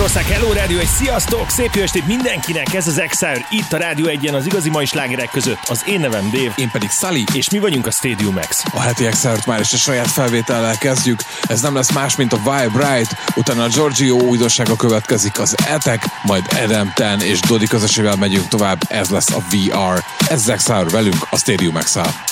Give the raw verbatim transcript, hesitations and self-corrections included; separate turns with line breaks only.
Magyarország, Hello Rádió, egy sziasztok! Szép jó estét mindenkinek, ez az Exile, itt a Rádió egyen az igazi mai slágerek között. Az én nevem Dave.
Én pedig Sully.
És mi vagyunk a Stadium X.
A heti Exile-t már is a saját felvétellel kezdjük. Ez nem lesz más, mint a Vibe Right, utána a Giorgio újdonsága következik, az Attack, majd Adam tíz és Dodi közösével megyünk tovább, ez lesz a vé er. Ez az Exile, velünk a Stadium Exile.